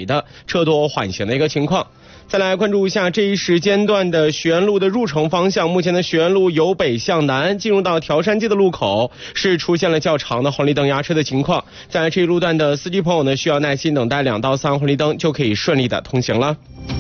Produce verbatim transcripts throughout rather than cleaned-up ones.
的车多缓行的一个情况。再来关注一下这一时间段的学园路的入城方向，目前的学园路由北向南进入到条山街的路口是出现了较长的红绿灯压车的情况，在这一路段的司机朋友呢需要耐心等待两到三红绿灯就可以顺利的通行了。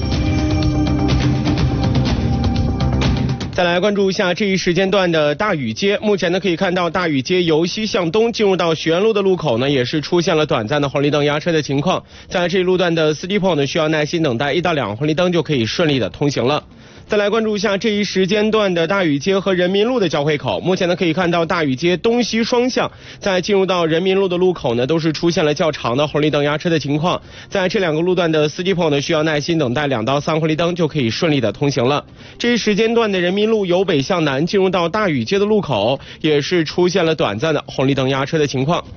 再来关注一下这一时间段的大禹街，目前呢可以看到大禹街由西向东进入到学园路的路口呢，也是出现了短暂的红绿灯压车的情况，在这一路段的司机朋友呢需要耐心等待一到两红绿灯就可以顺利的通行了。再来关注一下这一时间段的大禹街和人民路的交汇口，目前呢可以看到大禹街东西双向在进入到人民路的路口呢都是出现了较长的红绿灯压车的情况，在这两个路段的司机朋友呢需要耐心等待两到三红绿灯就可以顺利的通行了。这一时间段的人民路由北向南进入到大禹街的路口也是出现了短暂的红绿灯压车的情况。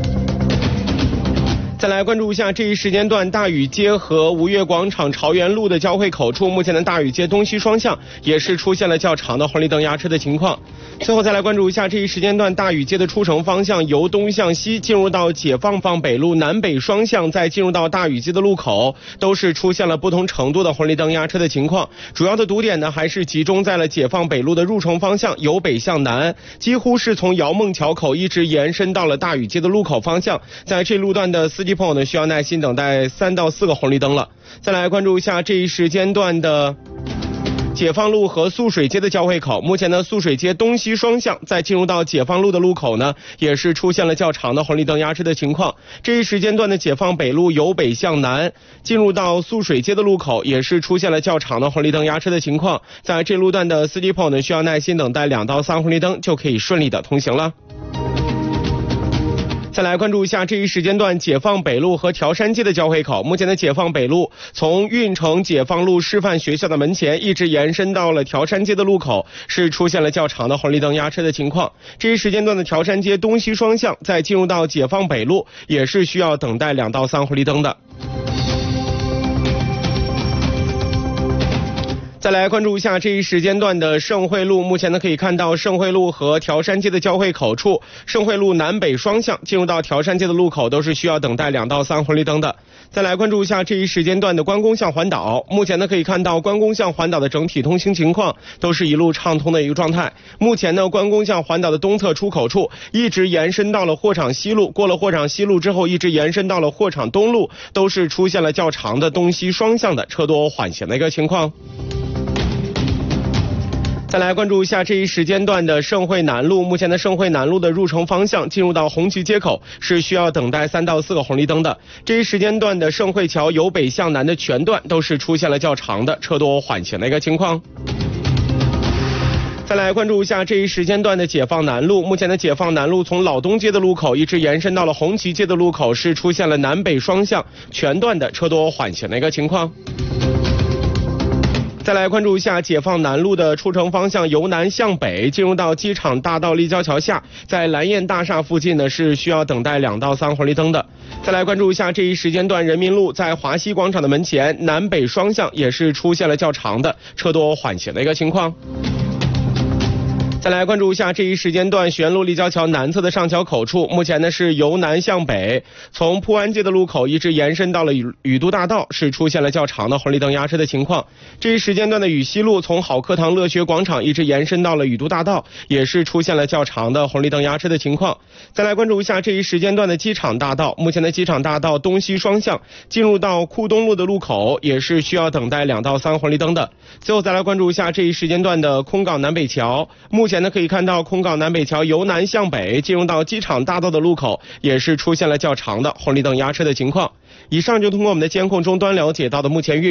再来关注一下这一时间段大禹街和吴越广场朝元路的交汇口处，目前的大禹街东西双向也是出现了较长的红绿灯压车的情况。最后再来关注一下这一时间段大禹街的出城方向由东向西进入到解放坊北路南北双向，再进入到大禹街的路口都是出现了不同程度的红绿灯压车的情况，主要的堵点呢还是集中在了解放北路的入城方向由北向南，几乎是从姚孟桥口一直延伸到了大禹街的路口方向，在这路段的司机朋友呢需要耐心等待三到四个红绿灯了。再来关注一下这一时间段的解放路和素水街的交汇口，目前呢素水街东西双向在进入到解放路的路口呢也是出现了较长的红绿灯压车的情况，这一时间段的解放北路由北向南进入到素水街的路口也是出现了较长的红绿灯压车的情况，在这路段的司机朋友呢需要耐心等待两到三红绿灯就可以顺利的通行了。再来关注一下这一时间段解放北路和条山街的交汇口，目前的解放北路从运城解放路师范学校的门前一直延伸到了条山街的路口是出现了较长的红绿灯压车的情况，这一时间段的条山街东西双向在进入到解放北路也是需要等待两到三红绿灯的。再来关注一下这一时间段的盛惠路，目前呢可以看到盛惠路和条山街的交汇口处，盛惠路南北双向进入到条山街的路口都是需要等待两到三红绿灯的。再来关注一下这一时间段的关公向环岛，目前呢可以看到关公向环岛的整体通行情况都是一路畅通的一个状态。目前呢关公向环岛的东侧出口处一直延伸到了货场西路，过了货场西路之后一直延伸到了货场东路，都是出现了较长的东西双向的车多缓行的一个情况。再来关注一下这一时间段的盛惠南路，目前的盛惠南路的入城方向进入到红旗街口是需要等待三到四个红绿灯的，这一时间段的盛惠桥由北向南的全段都是出现了较长的车多缓行的一个情况。再来关注一下这一时间段的解放南路，目前的解放南路从老东街的路口一直延伸到了红旗街的路口是出现了南北双向全段的车多缓行的一个情况。再来关注一下解放南路的出城方向由南向北进入到机场大道立交桥下，在蓝燕大厦附近呢是需要等待两到三红绿灯的。再来关注一下这一时间段人民路在华西广场的门前南北双向也是出现了较长的车多缓行的一个情况。再来关注一下这一时间段学园路立交桥南侧的上桥口处，目前呢是由南向北，从铺安街的路口一直延伸到了宇宇都大道，是出现了较长的红绿灯压车的情况。这一时间段的宇西路从好课堂乐学广场一直延伸到了宇都大道，也是出现了较长的红绿灯压车的情况。再来关注一下这一时间段的机场大道，目前的机场大道东西双向进入到库东路的路口也是需要等待两到三红绿灯的。最后再来关注一下这一时间段的空港南北桥，目前呢可以看到空港南北桥由南向北进入到机场大道的路口也是出现了较长的红绿灯压车的情况。以上就通过我们的监控终端了解到的目前运